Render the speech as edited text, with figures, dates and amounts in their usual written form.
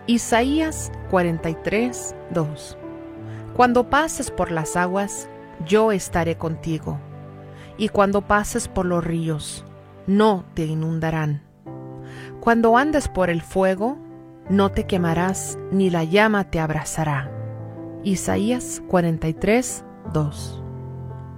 Isaías 43, 2. Cuando pases por las aguas, yo estaré contigo, y cuando pases por los ríos, no te inundarán. Cuando andes por el fuego, no te quemarás, ni la llama te abrasará. Isaías 43, 2.